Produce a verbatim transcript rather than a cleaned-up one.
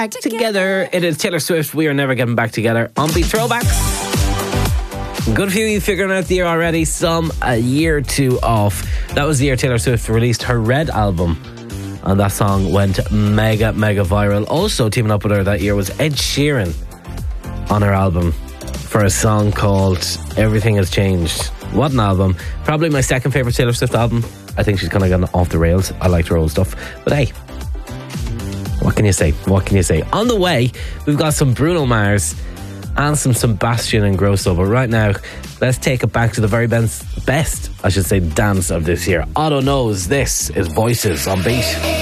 back together. It is Taylor Swift, We Are Never Getting Back Together on Beat Throwbacks. Good few of you figuring out the year already. Some a year or two off. That was the year Taylor Swift released her Red album, and that song went mega, mega viral. Also teaming up with her that year was Ed Sheeran on her album for a song called Everything Has Changed. What an album. Probably my second favourite Taylor Swift album. I think she's kind of gone off the rails. I liked her old stuff. But hey, what can you say? What can you say? On the way, we've got some Bruno Mars and some Sebastian Ingrosso. But right now, let's take it back to the very best, best, I should say, dance of this year. Otto knows this is Voices on Beat.